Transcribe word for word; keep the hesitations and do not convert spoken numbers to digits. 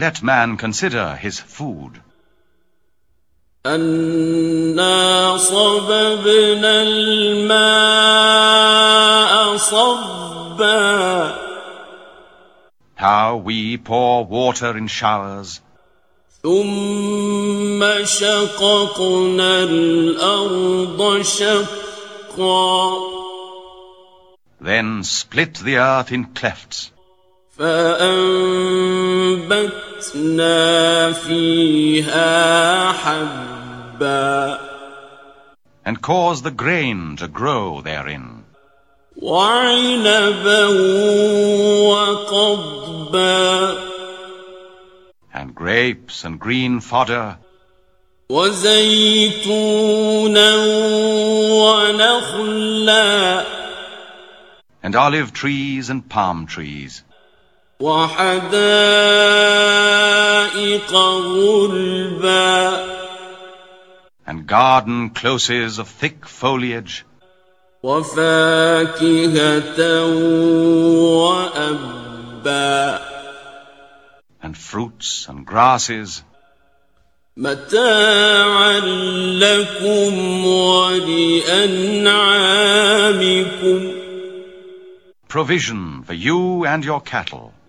Let man consider his food. أنا صببنا الماء صبا How we pour water in showers, ثم شققنا الأرض شقا then split the earth in clefts, فأنبتنا فيها حبا and cause the grain to grow therein, وعنبا وقضبا and grapes and green fodder, وزيتونا ونخلا and olive trees and palm trees, وحدائق غلبا and garden closes of thick foliage, وفاكهة وأبا and fruits and grasses, متاعا لكم ولأنعامكم provision for you and your cattle.